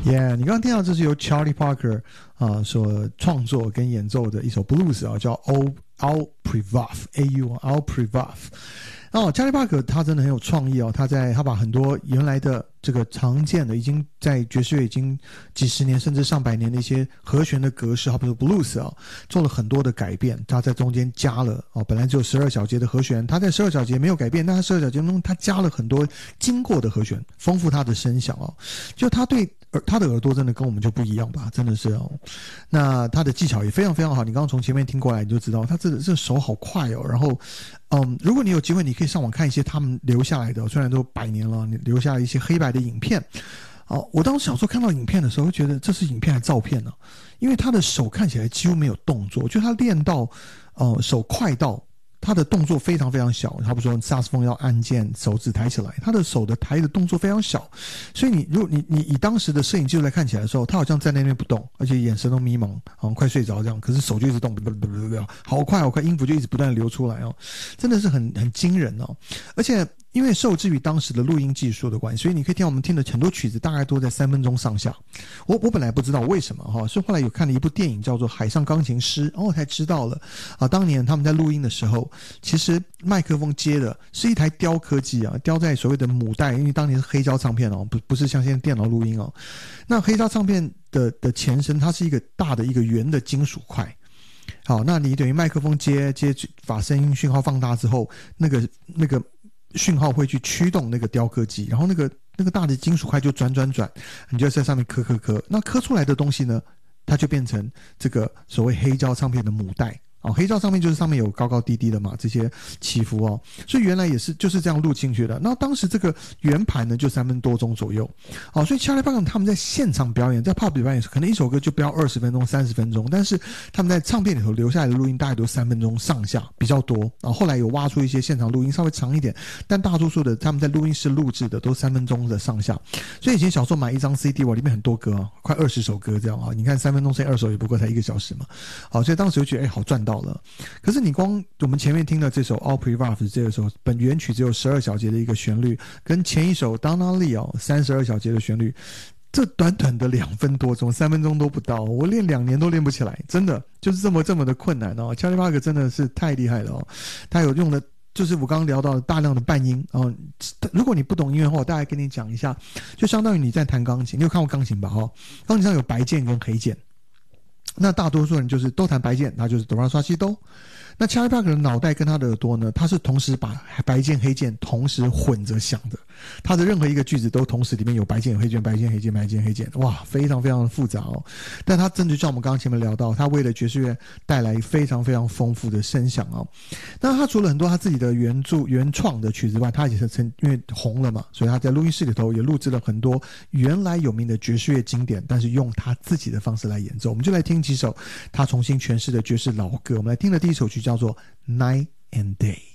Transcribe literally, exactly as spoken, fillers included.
Yeah， 你刚刚听到这是由 Charlie Parker 啊、呃、所创作跟演奏的一首 blues 啊，叫 Al Al Privov A U Al Privov。哦 ，Charlie Parker 他真的很有创意哦，他在他把很多原来的这个常见的已经在爵士乐已经几十年甚至上百年的一些和弦的格式，好比如 blues 啊，做了很多的改变。他在中间加了哦，本来只有十二小节的和弦，他在十二小节没有改变，但他十二小节中他加了很多经过的和弦，丰富他的声响哦。就他对耳他的耳朵真的跟我们就不一样吧，真的是哦。那他的技巧也非常非常好，你刚刚从前面听过来你就知道，他这这手好快哦。然后，嗯，如果你有机会，你可以上网看一些他们留下来的，虽然都百年了，你留下来一些黑白的影片。哦，我当时小时候看到影片的时候，觉得这是影片还是照片呢？因为他的手看起来几乎没有动作，就他练到，呃，手快到。他的动作非常非常小，好比说萨克斯风要按键，手指抬起来，他的手的抬的动作非常小，所以你如果你你以当时的摄影技术来看起来的时候，他好像在那边不动，而且眼神都迷茫，好像快睡着这样，可是手就一直动，好快好快，音符就一直不断的流出来哦，真的是很很惊人哦，而且。因为受制于当时的录音技术的关系，所以你可以听我们听的很多曲子大概都在三分钟上下。我我本来不知道为什么哈，是后来有看了一部电影叫做《海上钢琴师》，然后我才知道了啊。当年他们在录音的时候，其实麦克风接的是一台雕刻机啊，雕在所谓的母带，因为当年是黑胶唱片哦，不不是像现在电脑录音哦。那黑胶唱片的的前身，它是一个大的一个圆的金属块。好，那你等于麦克风接接把声音讯号放大之后，那个那个。讯号会去驱动那个雕刻机，然后那个那个大的金属块就转转转，你就在上面刻刻刻，那刻出来的东西呢，它就变成这个所谓黑胶唱片的母带。哦，黑胶上面就是上面有高高低低的嘛，这些起伏哦，所以原来也是就是这样录进去的。那当时这个圆盘呢就三分多钟左右，哦，所以 Charlie Parker 他们在现场表演，在 pub 里表演，可能一首歌就不要二十分钟、三十分钟，但是他们在唱片里头留下来的录音大概都三分钟上下，比较多。啊、哦，后来有挖出一些现场录音稍微长一点，但大多数的他们在录音室录制的都三分钟的上下。所以以前小时候买一张 C D， 哇，里面很多歌啊，快二十首歌这样啊，你看三分钟乘以二首也不过才一个小时嘛。好，所以当时就觉得哎，好赚到了。可是你光我们前面听的这首 Al Privov 这个首本原曲只有十二小节的一个旋律，跟前一首 Donna Lee 哦三十二小节的旋律，这短短的两分多钟，三分钟都不到，我练两年都练不起来，真的就是这么这么的困难哦。Charlie Parker 真的是太厉害了哦，他有用的就是我刚刚聊到的大量的半音哦。如果你不懂音乐的话，我大概跟你讲一下，就相当于你在弹钢琴，你有看过钢琴吧？哈，钢琴上有白键跟黑键。那大多数人就是都弹白键，那就是哆来刷西哆。那 Charlie Parker 的脑袋跟他的耳朵呢，他是同时把白键黑键同时混着响的，他的任何一个句子都同时里面有白键有黑键白键黑键白键黑键，哇，非常非常的复杂哦。但他真的就像我们刚刚前面聊到，他为了爵士乐带来非常非常丰富的声响哦。那他除了很多他自己的原著原创的曲子外，他也是曾因为红了嘛，所以他在录音室里头也录制了很多原来有名的爵士乐经典，但是用他自己的方式来演奏。我们就来听几首他重新诠释的爵士老歌。我们来听的第一首曲叫做 Night and Day。